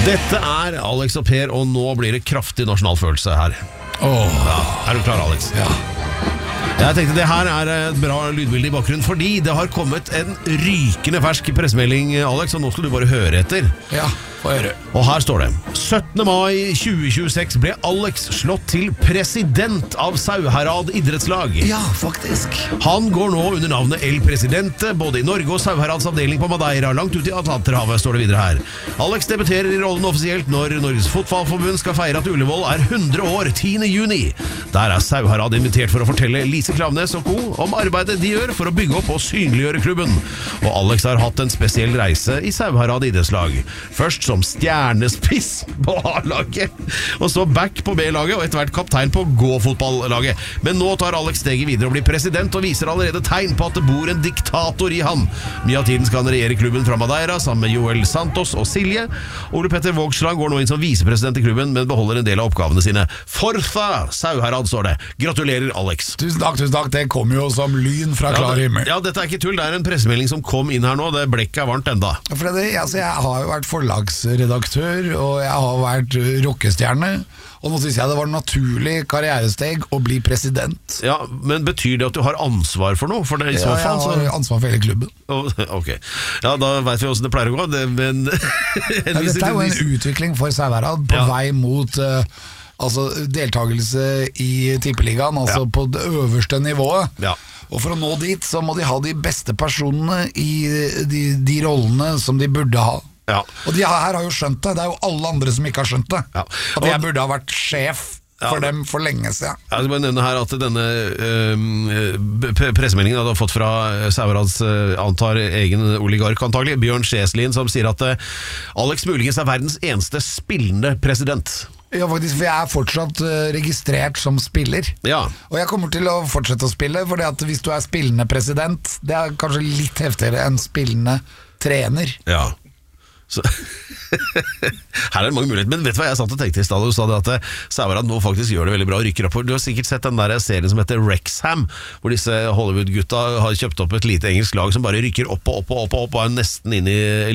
Dette Alex og Per, og nå blir det kraftig nasjonalfølelse her. Ja, du klar, Alex? Ja. Jeg tenkte det her et bra lydbilde i bakgrunnen, fordi det har kommet en rykende fersk pressemelding, Alex, og nå skal du bare høre etter. Ja, få høre. Og her står det: 17. mai 2026 ble Alex slått til president av Sauherad idrettslag. Ja, faktisk. Han går nå under navnet El Presidente, både i Norge og Sauherads avdeling på Madeira, langt ut i Atlanterhavet, står det videre her. Alex debuterer i rollen offisielt når Norges Fotballforbund skal feire at Ullevål 100 år 10. juni. Der Sauherad invitert for å fortelle Lise Klavnes og co. om arbeidet de gjør for å bygge opp og synliggjøre klubben. Og Alex har hatt en spesiell reise i Sauherad idrettslag. Først som stjernespiss på A-laget, og så back på B-laget, og etter hvert kaptein på gå-fotballaget. Men nå tar Alex steget videre og blir president, og viser allerede tegn på at det bor en diktator i han. Mye av tiden skal han regjere klubben fra Madeira, sammen med Joel Santos og Silje. Ole Petter Vågsland går nå inn som visepresident i klubben, men beholder en del av oppgavene sine. Forza Sauherad, står det. Gratulerer, Alex. Tusen takk, det kom jo som lyn fra klar himmel. Ja, dette ikke tull, det en pressemelding som kom inn her nå. Det blekket varmt enda. For jeg har jo vært forlagsredaktør, og jeg har vært rockestjerne, og nå synes jeg det var en naturlig karrieresteg å bli president. Ja, men betyr det at du har ansvar for noe? For det, i så fall, så... jeg har ansvar for hele klubben. Ok, ja, da vet vi hvordan det pleier å gå. Men... dette jo en utvikling for Sauherad på vei mot... deltagelse i tippeligaen, på det øverste nivået. Og for å nå dit så må de ha de beste personene i de rollene som de burde ha. Og de her har jo skjønt det. Det jo alle andre som ikke har skjønt det. At jeg burde ha vært sjef for dem for lenge siden. Jeg skal bare nevne her at denne pressemeldingen du har fått fra Sauherads antar egen oligark antagelig, Bjørn Skjeslin, som sier at Alex muligens verdens eneste spillende president. Ja, faktisk, for jeg fortsatt registrert som spiller. Og jeg kommer til å fortsette å spille, fordi at hvis du spillende president, det kanskje litt heftigere enn spillende trener. Så her det mange muligheter. Men vet du hva jeg satt og tenkte i stedet? Du sa det at Sauherad nå faktisk gjør det veldig bra og rykker opp. Du har sikkert sett den der serien som heter Wrexham, hvor disse Hollywood-gutta har kjøpt opp et lite engelsk lag som bare rykker opp og opp og opp og opp og nesten inn i